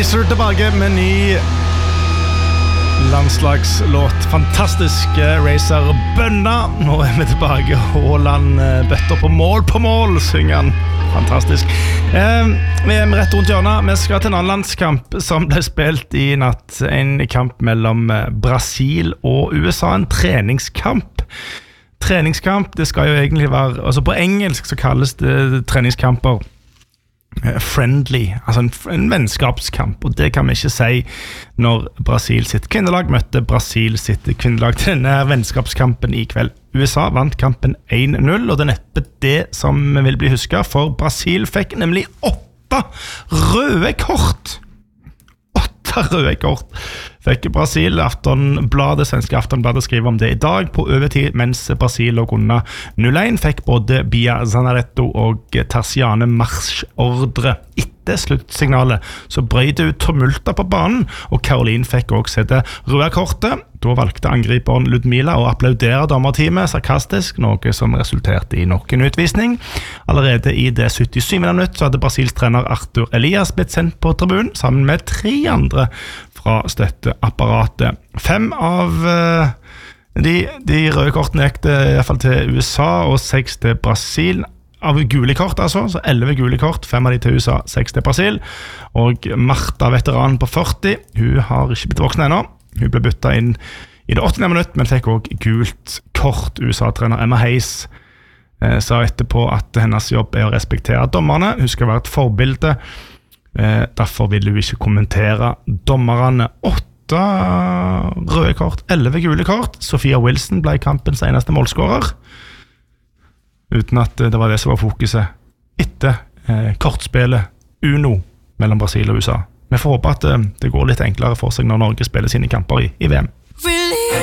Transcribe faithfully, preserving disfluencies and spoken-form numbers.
Racer tilbake med ny landslagslåt. Fantastisk Racer bønna. Nå er vi tilbake. Haaland bøtter på mål på mål, synger han. Fantastisk. Eh, vi er rett rundt hjørnet. Vi skal til en annen landskamp som ble spilt i natt. En kamp mellom Brasil og U S A. En treningskamp. Treningskamp, det skal jo egentlig være, altså på engelsk så kalles det treningskamper friendly, altså en, en vennskapskamp, og det kan vi ikke si når Brasil sitt kvinnelag møtte Brasil sitt kvinnelag til denne vennskapskampen i kveld. U S A vant kampen én null, og det er neppe det som vil bli husket, for Brasil fikk nemlig åtte røde kort. Åtte røde kort fikk Brasil. Aftonbladet, svenske Aftonbladet skriver om det i dag på overtid, mens Brasil lå under null én, fikk både Bia Zannaretto og Tarsiane marsjordre. Etter sluttsignalet så brøt det ut tumulter på banen, og Caroline fikk også se det røde kortet. Da valgte angriperen Ludmila å applaudere dommerteamet sarkastisk, noe som resulterte i nok en utvisning. Allerede i det syttisyvende minutt så hadde Brasils trener Arthur Elias blitt sendt på tribunen, sammen med tre andre fra støtteapparatet. Fem av uh, de, de røde kortene gikk det i hvert fall til U S A, og seks til Brasil. Av gule kort altså, så elleve gule kort, fem av de til U S A, seks til Brasil. Og Marta, veteranen på førti, hun har ikke blitt voksen ennå. Hun ble byttet inn i det åttende minutt, men fikk også gult kort. U S A-trener Emma Hayes eh, sa etterpå at hennes jobb er å respektere dommerne. Hun skal være et forbilde. Eh, derfor vil hun ikke kommentere dommerne. Åtte røde kort, elleve gule kort. Sofia Wilson ble kampens eneste målskårer, uten at det var det som var fokuset etter eh, kortspillet Uno mellom Brasil og U S A. Vi får håpe at eh, det går litt enklere for seg når Norge spiller sine kamper i, i V M.